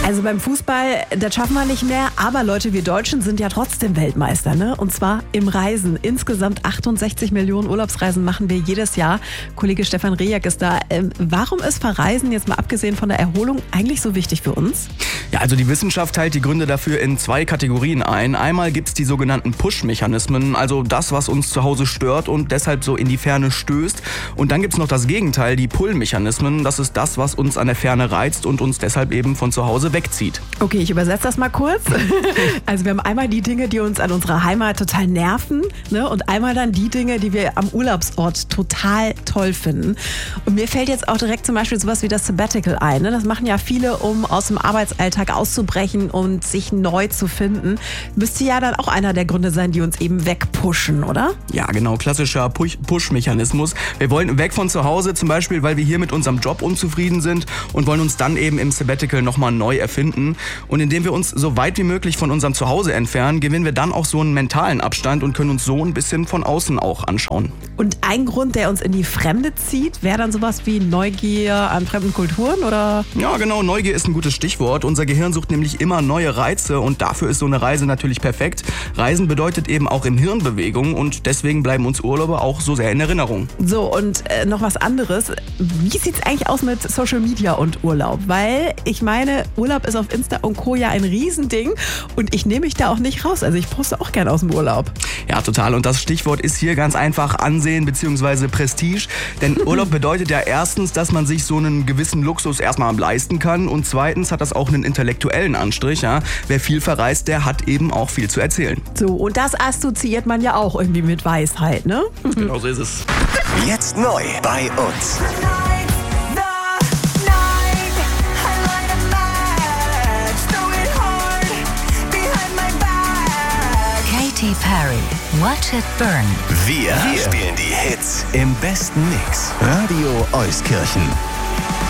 Also beim Fußball, das schaffen wir nicht mehr. Aber Leute, wir Deutschen sind ja trotzdem Weltmeister, ne? Und zwar im Reisen. Insgesamt 68 Millionen Urlaubsreisen machen wir jedes Jahr. Kollege Stefan Rejak ist da. Warum ist Verreisen, jetzt mal abgesehen von der Erholung, eigentlich so wichtig für uns? Ja, also die Wissenschaft teilt die Gründe dafür in 2 Kategorien ein. Einmal gibt's die sogenannten Push-Mechanismen, also das, was uns zu Hause stört und deshalb so in die Ferne stößt. Und dann gibt's noch das Gegenteil, die Pull-Mechanismen. Das ist das, was uns an der Ferne reizt und uns deshalb eben von zu Hause wegzieht. Okay, ich übersetze das mal kurz. Also wir haben einmal die Dinge, die uns an unserer Heimat total nerven, ne? Und einmal dann die Dinge, die wir am Urlaubsort total toll finden. Und mir fällt jetzt auch direkt zum Beispiel sowas wie das Sabbatical ein, ne? Das machen ja viele, um aus dem Arbeitsalltag auszubrechen und sich neu zu finden. Müsste ja dann auch einer der Gründe sein, die uns eben wegpushen, oder? Ja, genau, klassischer Push-Mechanismus. Wir wollen weg von zu Hause, zum Beispiel, weil wir hier mit unserem Job unzufrieden sind und wollen uns dann eben im Sabbatical nochmal neu erfinden. Und indem wir uns so weit wie möglich von unserem Zuhause entfernen, gewinnen wir dann auch so einen mentalen Abstand und können uns so ein bisschen von außen auch anschauen. Und ein Grund, der uns in die Fremde zieht, wäre dann sowas wie Neugier an fremden Kulturen, oder? Ja, genau, Neugier ist ein gutes Stichwort. Unser Gehirn sucht nämlich immer neue Reize und dafür ist so eine Reise natürlich perfekt. Reisen bedeutet eben auch im Hirn Bewegung und deswegen bleiben uns Urlaube auch so sehr in Erinnerung. So, und noch was anderes. Wie sieht's eigentlich aus mit Social Media und Urlaub? Weil ich meine, Urlaub ist auf Insta und Co. ja ein Riesending und ich nehme mich da auch nicht raus. Also ich poste auch gerne aus dem Urlaub. Ja, total. Und das Stichwort ist hier ganz einfach Ansehen bzw. Prestige. Denn Urlaub bedeutet ja erstens, dass man sich so einen gewissen Luxus erstmal leisten kann und zweitens hat das auch einen intellektuellen Anstrich. Ja? Wer viel verreist, der hat eben auch viel zu erzählen. So, und das assoziiert man ja auch irgendwie mit Weisheit, ne? Genau so ist es. Jetzt neu bei uns. Katy Perry, Watch It Burn. Wir spielen die Hits im besten Mix. Radio Euskirchen.